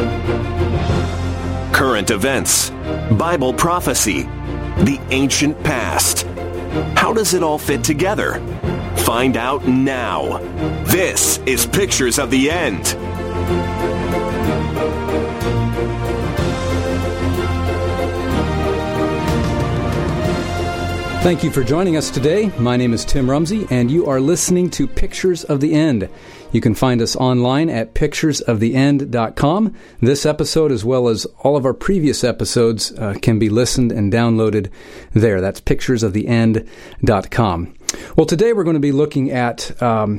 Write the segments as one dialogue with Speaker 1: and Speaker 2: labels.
Speaker 1: Current events, Bible prophecy, the ancient past. How does it all fit together? Find out now. This is Pictures of the End.
Speaker 2: Thank you for joining us today. My name is Tim Rumsey, and you are listening to Pictures of the End. You can find us online at picturesoftheend.com. This episode, as well as all of our previous episodes, can be listened and downloaded there. That's picturesoftheend.com. Well, today we're going to be looking at,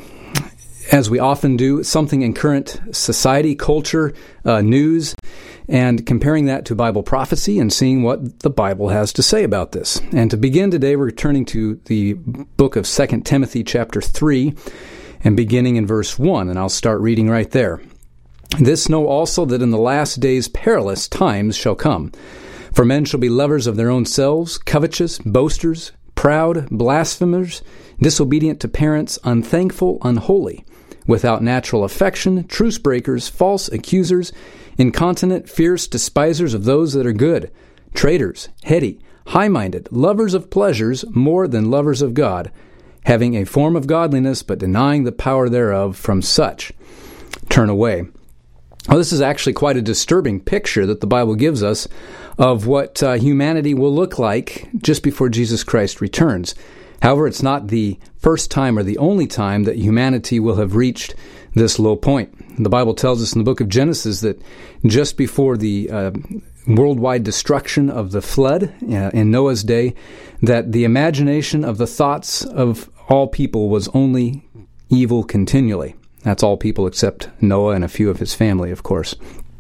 Speaker 2: as we often do, something in current society, culture, news, and comparing that to Bible prophecy and seeing what the Bible has to say about this. And to begin today, we're turning to the book of 2 Timothy chapter 3 and beginning in verse 1, and I'll start reading right there. This know also that in the last days perilous times shall come. For men shall be lovers of their own selves, covetous, boasters, proud, blasphemers, disobedient to parents, unthankful, unholy, without natural affection, truce breakers, false accusers, incontinent, fierce, despisers of those that are good, traitors, heady, high-minded, lovers of pleasures more than lovers of God, having a form of godliness, but denying the power thereof. From such turn away. Well, this is actually quite a disturbing picture that the Bible gives us of what humanity will look like just before Jesus Christ returns. However, it's not the first time or the only time that humanity will have reached this low point. The Bible tells us in the book of Genesis that just before the worldwide destruction of the flood in Noah's day, that the imagination of the thoughts of all people was only evil continually. That's all people except Noah and a few of his family, of course.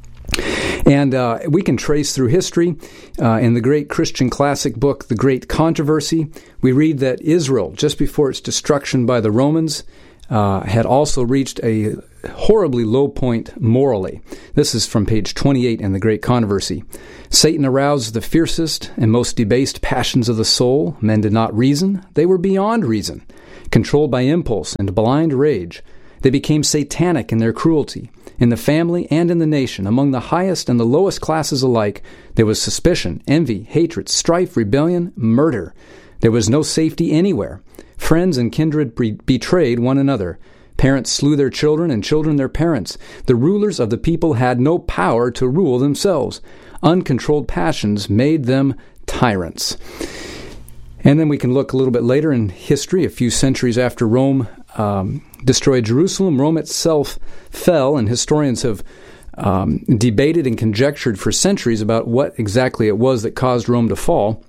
Speaker 2: And we can trace through history. In the great Christian classic book, The Great Controversy, we read that Israel, just before its destruction by the Romans, had also reached a horribly low point morally. This is from page 28 in The Great Controversy. Satan aroused the fiercest and most debased passions of the soul. Men did not reason. They were beyond reason, controlled by impulse and blind rage. They became satanic in their cruelty. In the family and in the nation, among the highest and the lowest classes alike, there was suspicion, envy, hatred, strife, rebellion, murder. There was no safety anywhere. Friends and kindred betrayed one another. Parents slew their children and children their parents. The rulers of the people had no power to rule themselves. Uncontrolled passions made them tyrants. And then we can look a little bit later in history, a few centuries after Rome destroyed Jerusalem. Rome itself fell, and historians have debated and conjectured for centuries about what exactly it was that caused Rome to fall.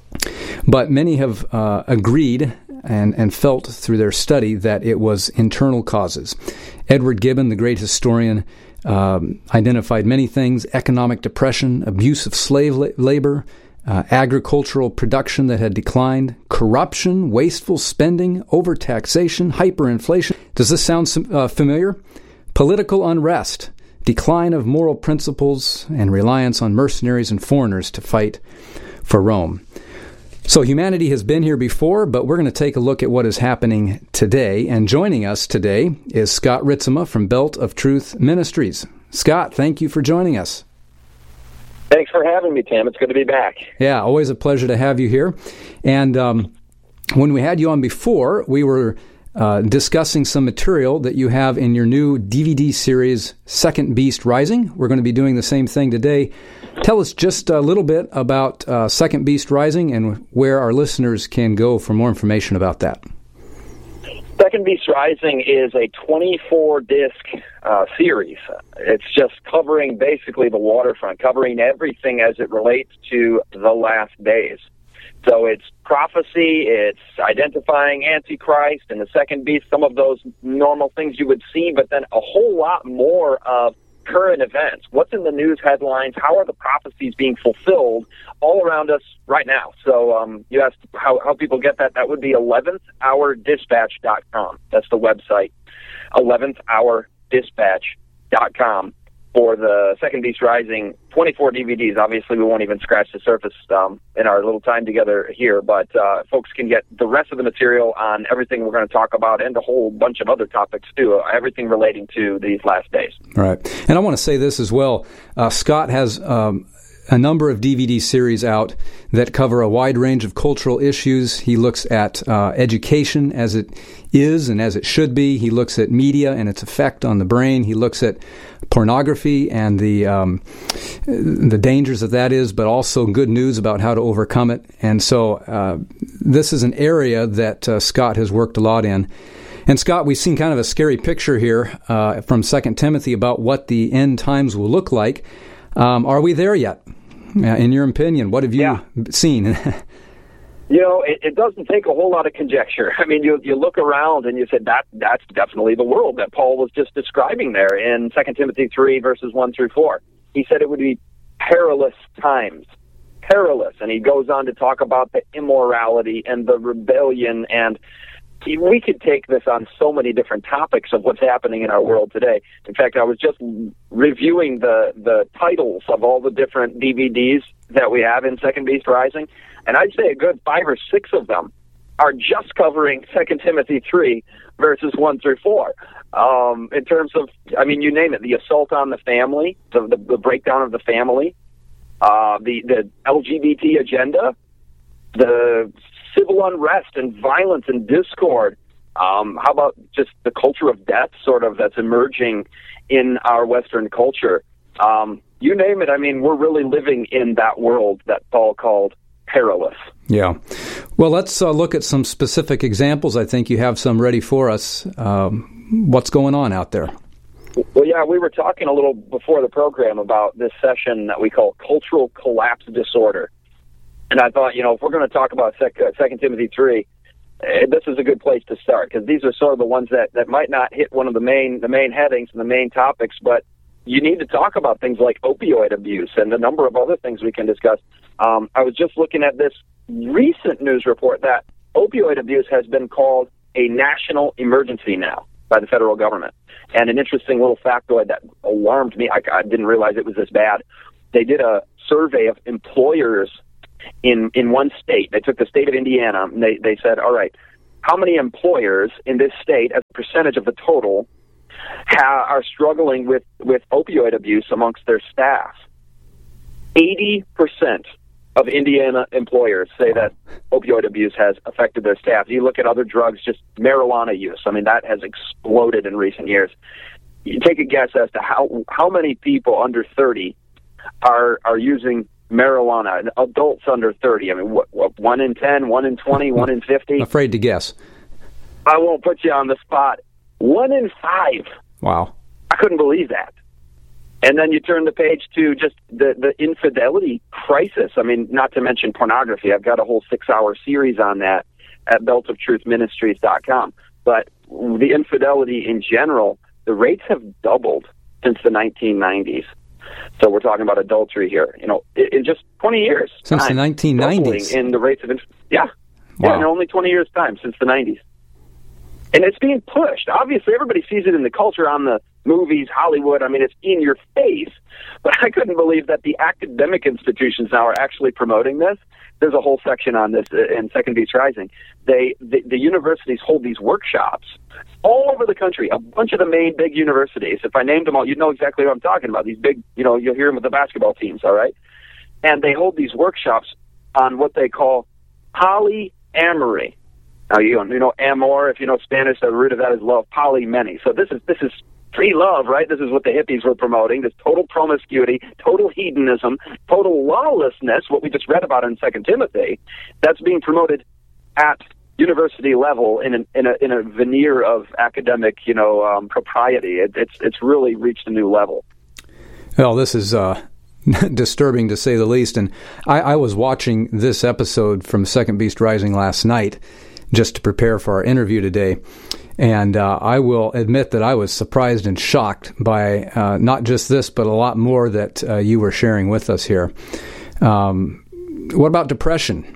Speaker 2: But many have agreed and felt through their study that it was internal causes. Edward Gibbon, the great historian, identified many things: economic depression, abuse of slave labor, agricultural production that had declined, corruption, wasteful spending, overtaxation, hyperinflation. Does this sound familiar? Political unrest, decline of moral principles, and reliance on mercenaries and foreigners to fight for Rome. So humanity has been here before, but we're going to take a look at what is happening today. And joining us today is Scott Ritzema from Belt of Truth Ministries. Scott, thank you for joining us.
Speaker 3: Thanks for having me, Tim. It's good to be back.
Speaker 2: Yeah, always a pleasure to have you here. And when we had you on before, we were discussing some material that you have in your new DVD series, Second Beast Rising. We're going to be doing the same thing today. Tell us just a little bit about Second Beast Rising and where our listeners can go for more information about that.
Speaker 3: Second Beast Rising is a 24-disc series. It's just covering basically the waterfront, covering everything as it relates to the last days. So it's prophecy, it's identifying Antichrist and the second beast, some of those normal things you would see, but then a whole lot more of current events. What's in the news headlines? How are the prophecies being fulfilled all around us right now? So you asked how people get that. That would be 11thhourdispatch.com. That's the website, 11thhourdispatch.com. for the Second Beast Rising 24 DVDs. Obviously, we won't even scratch the surface in our little time together here, but folks can get the rest of the material on everything we're going to talk about and a whole bunch of other topics, too, everything relating to these last days.
Speaker 2: Right. And I want to say this as well. Scott has a number of DVD series out that cover a wide range of cultural issues. He looks at education as it is and as it should be. He looks at media and its effect on the brain. He looks at pornography and the dangers that is, but also good news about how to overcome it. And so this is an area that Scott has worked a lot in. And Scott, we've seen kind of a scary picture here from 2 Timothy about what the end times will look like. Are we there yet? In your opinion, what have you seen?
Speaker 3: It doesn't take a whole lot of conjecture. I mean, you look around and you said that's definitely the world that Paul was just describing there in 2 Timothy 3, verses 1 through 4. He said it would be perilous times. Perilous. And he goes on to talk about the immorality and the rebellion, and we could take this on so many different topics of what's happening in our world today. In fact, I was just reviewing the titles of all the different DVDs that we have in Second Beast Rising, and I'd say a good 5 or 6 of them are just covering 2 Timothy 3, verses 1 through 4. In terms of, I mean, you name it, the assault on the family, the breakdown of the family, the LGBT agenda, the civil unrest and violence and discord. How about just the culture of death, sort of, that's emerging in our Western culture? You name it. I mean, we're really living in that world that Paul called perilous.
Speaker 2: Yeah. Well, let's look at some specific examples. I think you have some ready for us. What's going on out there?
Speaker 3: Well, yeah, we were talking a little before the program about this session that we call cultural collapse disorder. And I thought, if we're going to talk about 2 Timothy 3, this is a good place to start, because these are sort of the ones that might not hit one of the main headings and the main topics, but you need to talk about things like opioid abuse and a number of other things we can discuss. I was just looking at this recent news report that opioid abuse has been called a national emergency now by the federal government. And an interesting little factoid that alarmed me, I didn't realize it was this bad. They did a survey of employers in one state. They took the state of Indiana, and they said, all right, how many employers in this state, as a percentage of the total, are struggling with opioid abuse amongst their staff? 80% of Indiana employers say that opioid abuse has affected their staff. You look at other drugs, just marijuana use. I mean, that has exploded in recent years. You take a guess as to how many people under 30 are using marijuana, and adults under 30. I mean, what 1 in 10, 1 in 20, 1 in 50?
Speaker 2: Afraid to guess.
Speaker 3: I won't put you on the spot. 1 in 5.
Speaker 2: Wow.
Speaker 3: I couldn't believe that. And then you turn the page to just the infidelity crisis. I mean, not to mention pornography. I've got a whole 6-hour series on that at beltoftruthministries.com. But the infidelity in general, the rates have doubled since the 1990s. So we're talking about adultery here. In just 20 years.
Speaker 2: Since the 1990s?
Speaker 3: In the rates of
Speaker 2: Wow.
Speaker 3: Yeah, in only 20 years' time, since the 90s. And it's being pushed. Obviously, everybody sees it in the culture, on the movies, Hollywood. I mean, it's in your face. But I couldn't believe that the academic institutions now are actually promoting this. There's a whole section on this in Second Beast Rising. The universities hold these workshops all over the country, a bunch of the main big universities. If I named them all, you'd know exactly what I'm talking about. These big, you'll hear them with the basketball teams, all right? And they hold these workshops on what they call polyamory. Now, amor, if you know Spanish, the root of that is love, poly, many. So this is free love, right? This is what the hippies were promoting, this total promiscuity, total hedonism, total lawlessness, what we just read about in 2 Timothy, that's being promoted at university level in a veneer of academic, propriety. It's really reached a new level.
Speaker 2: Well, this is disturbing to say the least. And I was watching this episode from Second Beast Rising last night just to prepare for our interview today. And I will admit that I was surprised and shocked by not just this, but a lot more that you were sharing with us here. What about depression?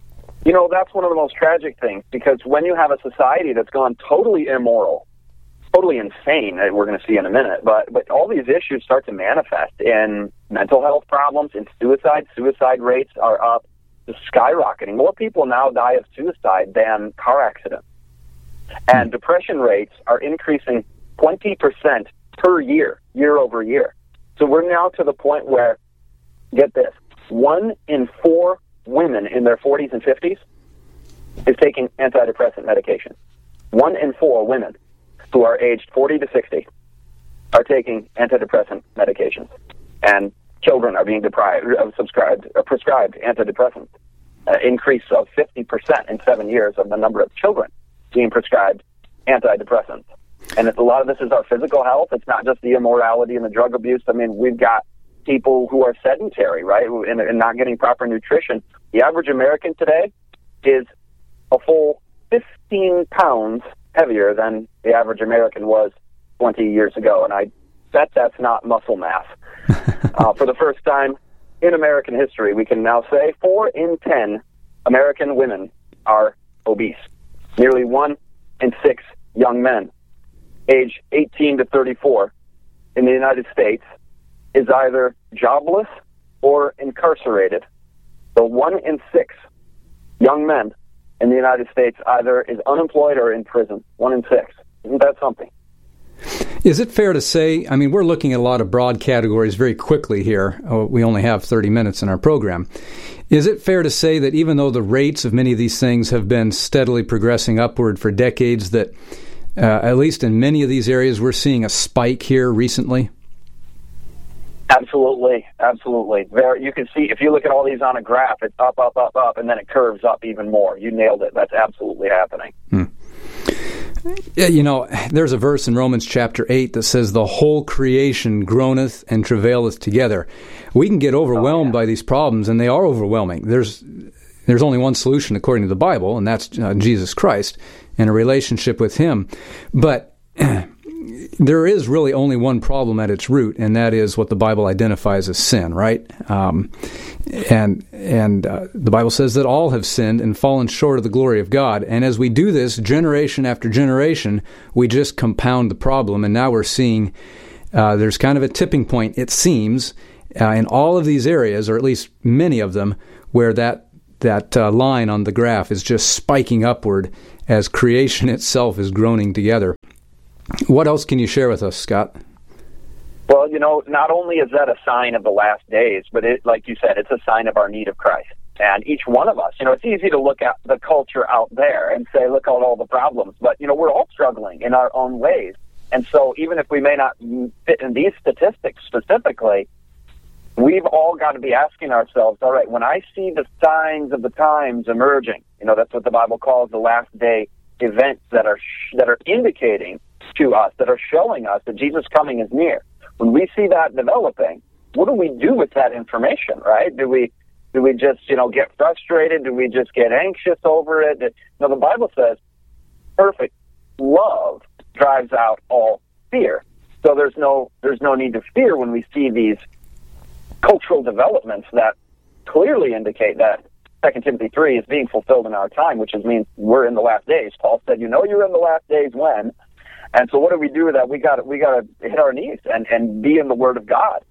Speaker 3: That's one of the most tragic things, because when you have a society that's gone totally immoral, totally insane that we're going to see in a minute. But all these issues start to manifest in mental health problems, in suicide. Suicide rates are up, just skyrocketing. More people now die of suicide than car accidents. And depression rates are increasing 20% per year, year over year. So we're now to the point where, get this, 1 in 4 women in their 40s and 50s is taking antidepressant medication. 1 in 4 women who are aged 40 to 60 are taking antidepressant medications. And children are being prescribed antidepressants. Increase of 50% in 7 years of the number of children being prescribed antidepressants. And a lot of this is our physical health. It's not just the immorality and the drug abuse. I mean, we've got people who are sedentary, right, and not getting proper nutrition. The average American today is a full 15 pounds heavier than the average American was 20 years ago, and I bet that's not muscle mass. For the first time in American history, we can now say 4 in 10 American women are obese. Nearly 1 in 6 young men, age 18 to 34, in the United States, is either jobless or incarcerated. So 1 in 6 young men in the United States either is unemployed or in prison. 1 in 6. Isn't that something?
Speaker 2: Is it fair to say, I mean, we're looking at a lot of broad categories very quickly here. We only have 30 minutes in our program. Is it fair to say that even though the rates of many of these things have been steadily progressing upward for decades, that at least in many of these areas, we're seeing a spike here recently?
Speaker 3: Absolutely, absolutely. You can see, if you look at all these on a graph, it's up, up, up, up, and then it curves up even more. You nailed it. That's absolutely happening.
Speaker 2: Yeah, you know, there's a verse in Romans chapter 8 that says, the whole creation groaneth and travaileth together. We can get overwhelmed by these problems, and they are overwhelming. There's only one solution according to the Bible, and that's Jesus Christ and a relationship with Him. But there is really only one problem at its root, and that is what the Bible identifies as sin, right? And the Bible says that all have sinned and fallen short of the glory of God. And as we do this generation after generation, we just compound the problem. And now we're seeing there's kind of a tipping point, it seems, in all of these areas, or at least many of them, where that line on the graph is just spiking upward as creation itself is groaning together. What else can you share with us, Scott?
Speaker 3: Well, you know, not only is that a sign of the last days, but like you said, it's a sign of our need of Christ. And each one of us, you know, it's easy to look at the culture out there and say, look at all the problems. But, you know, we're all struggling in our own ways. And so even if we may not fit in these statistics specifically, we've all got to be asking ourselves, all right, when I see the signs of the times emerging, you know, that's what the Bible calls the last day events that are indicating to us, that are showing us that Jesus' coming is near. When we see that developing, what do we do with that information, right? Do we just, you know, get frustrated? Do we just get anxious over it? No, the Bible says perfect love drives out all fear. So there's no need to fear when we see these cultural developments that clearly indicate that 2 Timothy 3 is being fulfilled in our time, which means we're in the last days. Paul said, you know you're in the last days when. And so what do we do with that? We got to hit our knees and be in the Word of God.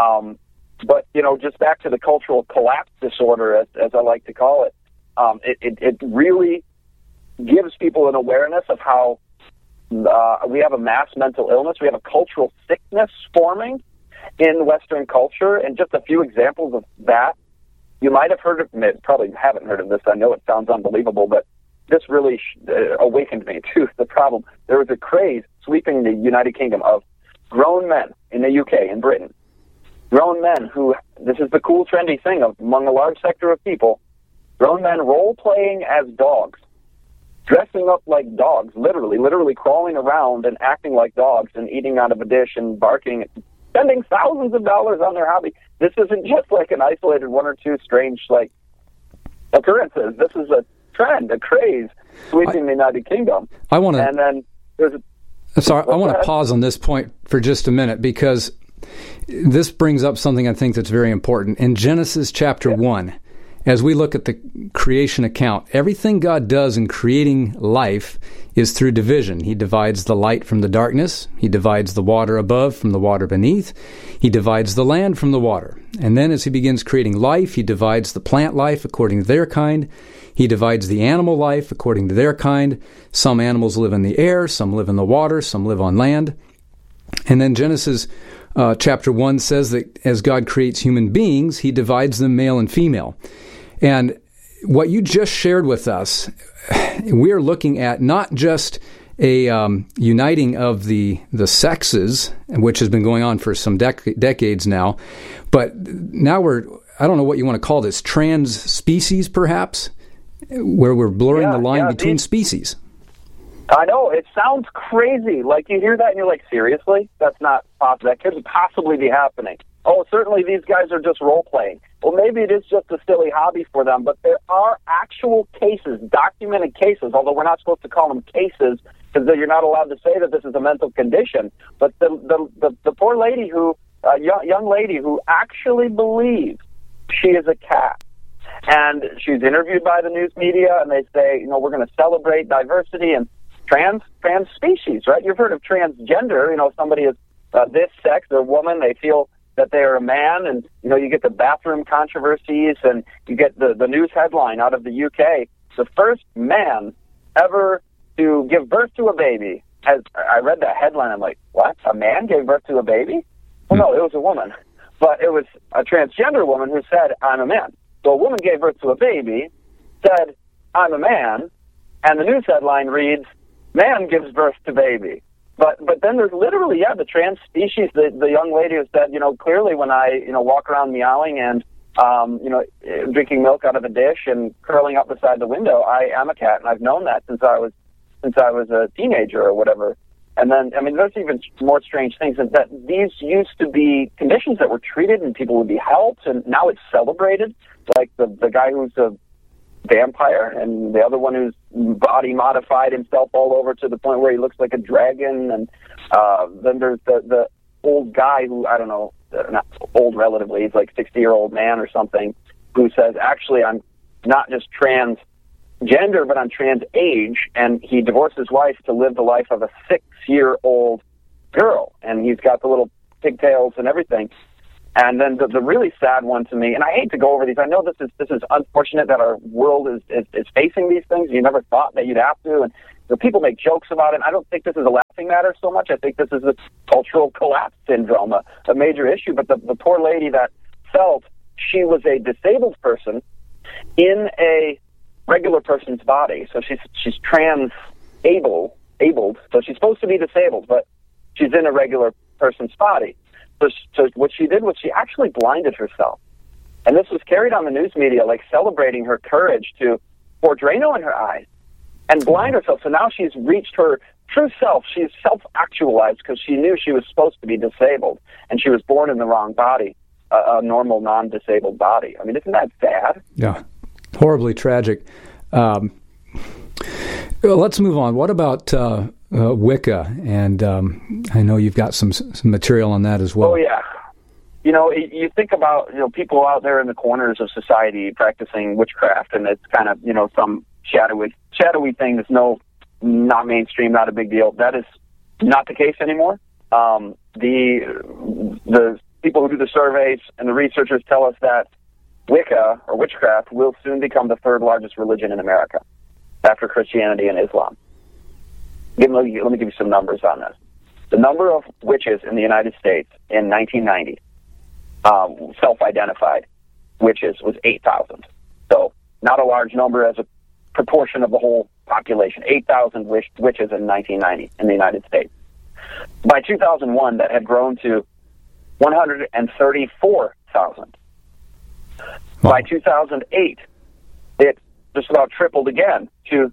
Speaker 3: But, you know, just back to the cultural collapse disorder, as I like to call it, it really gives people an awareness of how we have a mass mental illness. We have a cultural sickness forming in Western culture. And just a few examples of that. You might have heard of it, probably haven't heard of this. I know it sounds unbelievable, but this really awakened me to the problem. There was a craze sweeping the United Kingdom of grown men in the UK, in Britain. Grown men who, this is the cool, trendy thing among a large sector of people, grown men role-playing as dogs, dressing up like dogs, literally crawling around and acting like dogs and eating out of a dish and barking, spending thousands of dollars on their hobby. This isn't just like an isolated one or two strange, like, occurrences. This is a trend, a craze sweeping the United Kingdom.
Speaker 2: I want to.
Speaker 3: And then there's.
Speaker 2: I want to pause on this point for just a minute, because this brings up something I think that's very important. In Genesis chapter 1, as we look at the creation account, everything God does in creating life is through division. He divides the light from the darkness. He divides the water above from the water beneath. He divides the land from the water. And then as he begins creating life, he divides the plant life according to their kind. He divides the animal life according to their kind. Some animals live in the air, some live in the water, some live on land. And then Genesis chapter 1 says that as God creates human beings, he divides them male and female. And what you just shared with us, we are looking at not just a uniting of the sexes, which has been going on for some decades now, but now I don't know what you want to call this, trans species perhaps, where we're blurring the line between species.
Speaker 3: I know, it sounds crazy. Like, you hear that and you're like, seriously? That's not possible. That couldn't possibly be happening. Oh, certainly these guys are just role-playing. Well, maybe it is just a silly hobby for them, but there are actual cases, documented cases, although we're not supposed to call them cases because you're not allowed to say that this is a mental condition. But the poor lady young lady who actually believes she is a cat, and she's interviewed by the news media, and they say, we're going to celebrate diversity and trans species, right? You've heard of transgender. Somebody is this sex, they're a woman, they feel that they are a man, and you get the bathroom controversies, and you get the news headline out of the UK: the first man ever to give birth to a baby. I read that headline, I'm like, what? A man gave birth to a baby? Well, no, it was a woman, but it was a transgender woman who said, I'm a man. So a woman gave birth to a baby, said, I'm a man, and the news headline reads, man gives birth to baby. But then there's literally, the trans species, the young lady who said, clearly when I, walk around meowing and, drinking milk out of a dish and curling up beside the window, I am a cat, and I've known that since I was a teenager or whatever. And then, there's even more strange things, that these used to be conditions that were treated and people would be helped, and now it's celebrated, like the guy who's a vampire, and the other one who's body modified himself all over to the point where he looks like a dragon, and then there's the old guy who, I don't know, not old relatively, he's like 60-year-old man or something, who says, actually, I'm not just transgender, but I'm trans age, and he divorced his wife to live the life of a 6-year-old girl, and he's got the little pigtails and everything. And then the really sad one to me, and I hate to go over these. I know this is unfortunate that our world is facing these things. You never thought that you'd have to, and people make jokes about it. I don't think this is a laughing matter so much. I think this is a cultural collapse syndrome, a major issue. But the poor lady that felt she was a disabled person in a regular person's body, so she's trans-abled, so she's supposed to be disabled, but she's in a regular person's body. So what she did was she actually blinded herself. And this was carried on the news media, like celebrating her courage to pour Drano in her eyes and blind herself. So now she's reached her true self. She's self-actualized because she knew she was supposed to be disabled, and she was born in the wrong body, a normal, non-disabled body. Isn't that sad?
Speaker 2: Yeah, horribly tragic. Let's move on. What about Wicca? And I know you've got some material on that as well.
Speaker 3: Oh, yeah. You think about, people out there in the corners of society practicing witchcraft, and it's kind of, some shadowy thing that's not mainstream, not a big deal. That is not the case anymore. The people who do the surveys and the researchers tell us that Wicca, or witchcraft, will soon become the third largest religion in America after Christianity and Islam. Let me give you some numbers on this. The number of witches in the United States in 1990, self-identified witches, was 8,000. So not a large number as a proportion of the whole population. 8,000 witches in 1990 in the United States. By 2001, that had grown to 134,000. Wow. By 2008, it just about tripled again to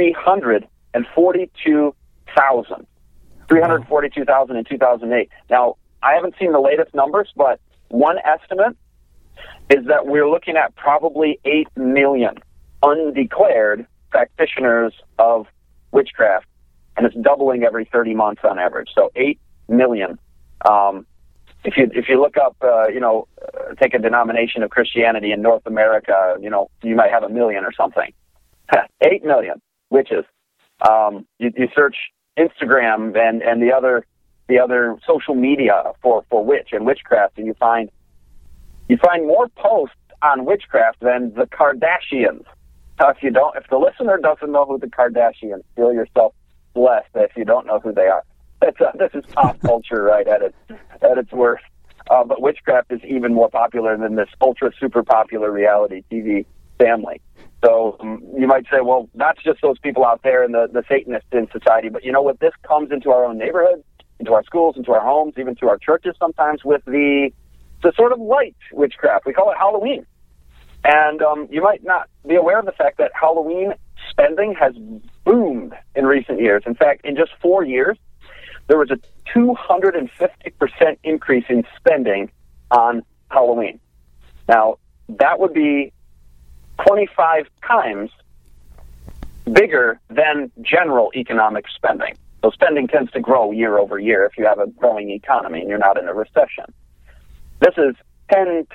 Speaker 3: 342,000. 342,000 in 2008. Now, I haven't seen the latest numbers, but one estimate is that we're looking at probably 8 million undeclared practitioners of witchcraft, and it's doubling every 30 months on average. So 8 million. If you look up, take a denomination of Christianity in North America, you might have 1 million or something. 8 million witches. You search Instagram and the other social media for witch and witchcraft, and you find more posts on witchcraft than the Kardashians. Now, if the listener doesn't know who the Kardashians, feel yourself blessed if you don't know who they are. This is pop culture, right, at its worst. But witchcraft is even more popular than this ultra super popular reality TV family. So you might say, well, that's just those people out there and the Satanists in society. But you know what? This comes into our own neighborhoods, into our schools, into our homes, even to our churches sometimes with the sort of light witchcraft. We call it Halloween. And you might not be aware of the fact that Halloween spending has boomed in recent years. In fact, in just 4 years, there was a 250% increase in spending on Halloween. Now, that would be 25 times bigger than general economic spending. So spending tends to grow year over year if you have a growing economy and you're not in a recession. This is 25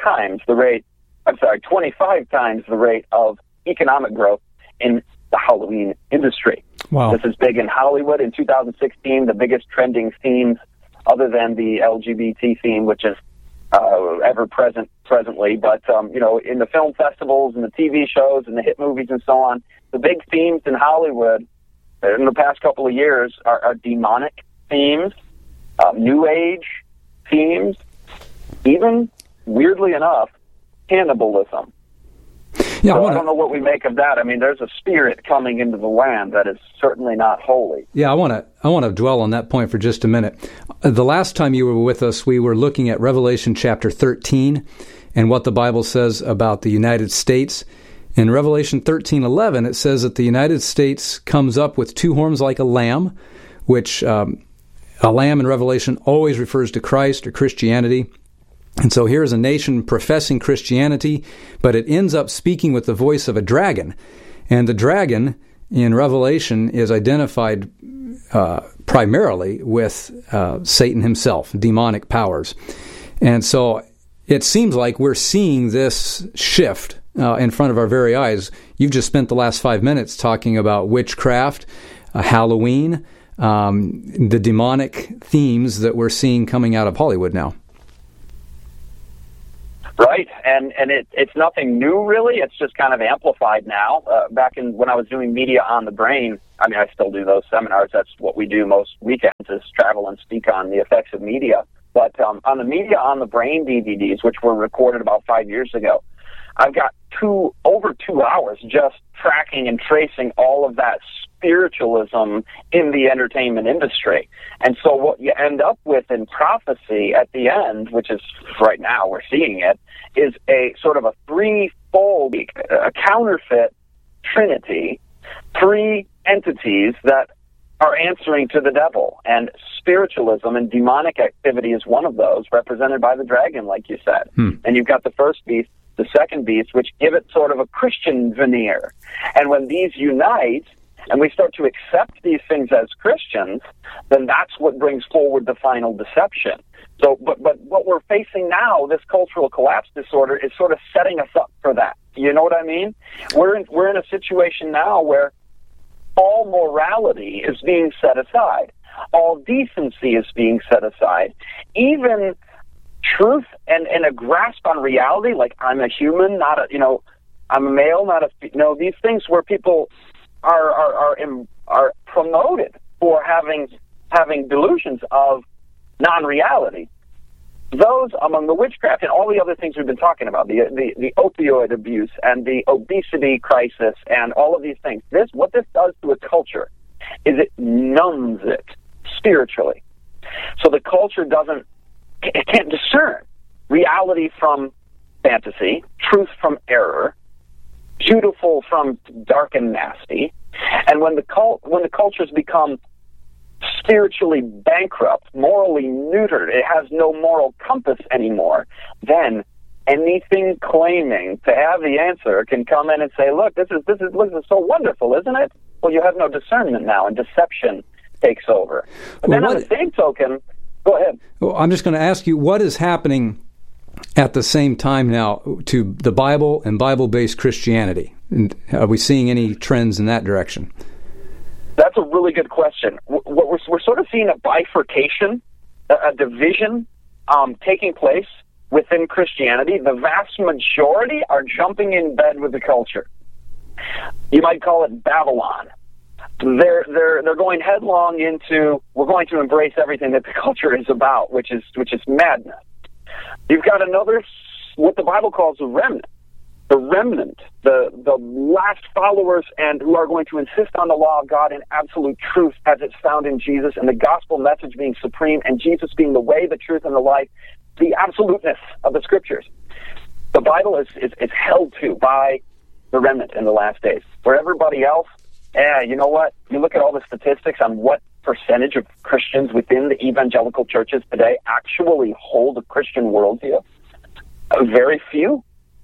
Speaker 3: times the rate of economic growth in the Halloween industry.
Speaker 2: Wow.
Speaker 3: This is big in Hollywood. In 2016, the biggest trending themes, other than the LGBT theme, which is ever present presently, but in the film festivals and the TV shows and the hit movies and so on, the big themes in Hollywood in the past couple of years are demonic themes, New Age themes, even, weirdly enough, cannibalism.
Speaker 2: Yeah,
Speaker 3: so I don't know what we make of that. I mean, there's a spirit coming into the land that is certainly not holy.
Speaker 2: Yeah, I want to dwell on that point for just a minute. The last time you were with us, we were looking at Revelation chapter 13 and what the Bible says about the United States. In Revelation 13:11, it says that the United States comes up with two horns like a lamb, which a lamb in Revelation always refers to Christ or Christianity. And so here's a nation professing Christianity, but it ends up speaking with the voice of a dragon. And the dragon in Revelation is identified primarily with Satan himself, demonic powers. And so it seems like we're seeing this shift in front of our very eyes. You've just spent the last 5 minutes talking about witchcraft, Halloween, the demonic themes that we're seeing coming out of Hollywood now.
Speaker 3: Right, and it's nothing new, really. It's just kind of amplified now. Back when I was doing Media on the Brain, I mean, I still do those seminars. That's what we do most weekends, is travel and speak on the effects of media. But on the Media on the Brain DVDs, which were recorded about 5 years ago, I've got over 2 hours just tracking and tracing all of that spiritualism in the entertainment industry. And so what you end up with in prophecy at the end, which is right now we're seeing it, is a sort of a threefold, a counterfeit trinity, three entities that are answering to the devil. And spiritualism and demonic activity is one of those, represented by the dragon, like you said. And you've got the first beast, the second beast, which give it sort of a Christian veneer. And when these unite, and we start to accept these things as Christians, then that's what brings forward the final deception. So, but what we're facing now, this cultural collapse disorder, is sort of setting us up for that. You know what I mean? We're in a situation now where all morality is being set aside. All decency is being set aside. Even truth and a grasp on reality, like I'm a human, not I'm a male, not a, these things where people are promoted for having delusions of non-reality. Those among the witchcraft and all the other things we've been talking about, the opioid abuse and the obesity crisis and all of these things. What this does to a culture is it numbs it spiritually. So the culture can't discern reality from fantasy, truth from error, beautiful from dark and nasty. And when the cultures become spiritually bankrupt, morally neutered, it has no moral compass anymore, then anything claiming to have the answer can come in and say, look, this is so wonderful, isn't it? Well, you have no discernment now, and deception takes over. But then on the same token, go ahead.
Speaker 2: Well, I'm just going to ask you, what is happening at the same time now to the Bible and Bible-based Christianity? And are we seeing any trends in that direction?
Speaker 3: That's a really good question. We're sort of seeing a bifurcation, a division taking place within Christianity. The vast majority are jumping in bed with the culture. You might call it Babylon. They're going headlong into, we're going to embrace everything that the culture is about, which is madness. You've got another, what the Bible calls a remnant. The remnant, the last followers, and who are going to insist on the law of God in absolute truth as it's found in Jesus, and the gospel message being supreme, and Jesus being the way, the truth, and the life, the absoluteness of the Scriptures. The Bible is held to by the remnant in the last days. For everybody else, you know what? You look at all the statistics on what percentage of Christians within the evangelical churches today actually hold a Christian worldview. Very few.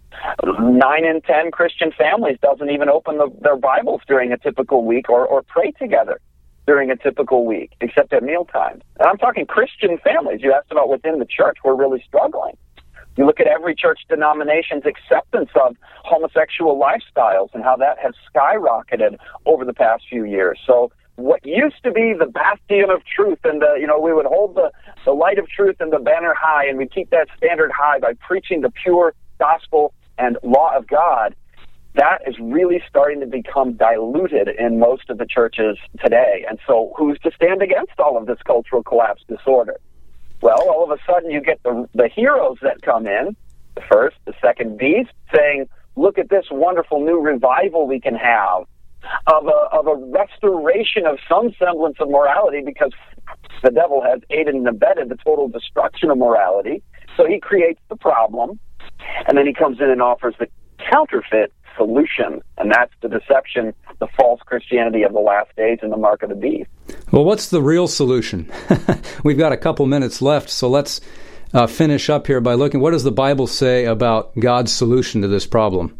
Speaker 3: 9 in 10 Christian families doesn't even open their Bibles during a typical week or pray together during a typical week, except at mealtimes. And I'm talking Christian families. You asked about within the church. We're really struggling. You look at every church denomination's acceptance of homosexual lifestyles and how that has skyrocketed over the past few years. So what used to be the bastion of truth, and we would hold the light of truth and the banner high, and we keep that standard high by preaching the pure gospel and law of God, that is really starting to become diluted in most of the churches today. And so who's to stand against all of this cultural collapse disorder? Well, all of a sudden you get the heroes that come in, the first, the second beast, saying, look at this wonderful new revival we can have of a restoration of some semblance of morality, because the devil has aided and abetted the total destruction of morality. So he creates the problem, and then he comes in and offers the counterfeit solution, and that's the deception, the false Christianity of the last days and the mark of the beast.
Speaker 2: Well, what's the real solution? We've got a couple minutes left, so let's finish up here by looking, what does the Bible say about God's solution to this problem?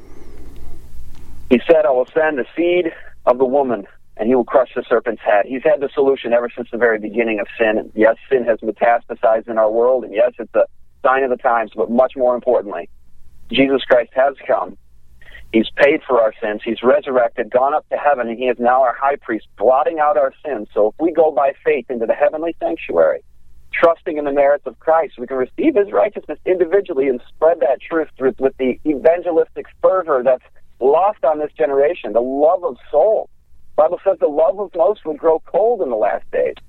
Speaker 3: He said, I will send the seed of the woman, and he will crush the serpent's head. He's had the solution ever since the very beginning of sin. And yes, sin has metastasized in our world, and yes, it's a sign of the times, but much more importantly, Jesus Christ has come. He's paid for our sins. He's resurrected, gone up to heaven, and he is now our high priest, blotting out our sins. So if we go by faith into the heavenly sanctuary, trusting in the merits of Christ, we can receive his righteousness individually and spread that truth with the evangelistic fervor that's lost on this generation, the love of soul. The Bible says the love of most will grow cold in the last days.